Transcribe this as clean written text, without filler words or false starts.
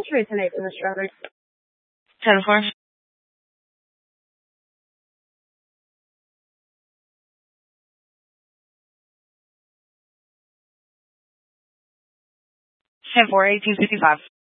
trade tonight for Mr. Roberts? 10-4. 10-4, 1855.